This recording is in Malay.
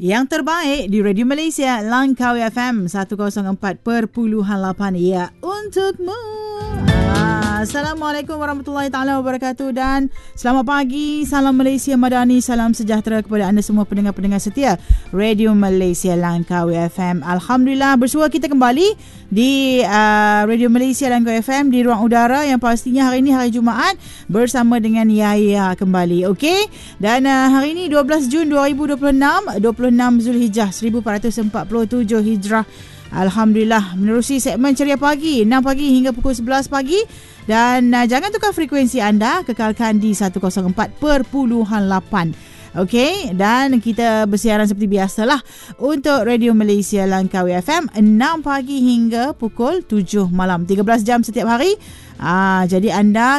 Yang terbaik di Radio Malaysia, Langkawi FM 104.8. Ya, untukmu. Assalamualaikum warahmatullahi taala wabarakatuh dan selamat pagi. Salam Malaysia Madani, salam sejahtera kepada anda semua pendengar-pendengar setia Radio Malaysia Langkawi FM. Alhamdulillah, bersua kita kembali di Radio Malaysia Langkawi FM di ruang udara yang pastinya hari ini hari Jumaat bersama dengan Yaya kembali. Okey. Dan hari ini 12 Jun 2026, 26 Zulhijjah 1447 Hijrah. Alhamdulillah, menerusi segmen Ceria Pagi 6 pagi hingga pukul 11 pagi. Dan jangan tukar frekuensi anda, kekalkan di 104.8. Okey, dan kita bersiaran seperti biasalah untuk Radio Malaysia Langkawi FM 6 pagi hingga pukul 7 malam, 13 jam setiap hari. Jadi anda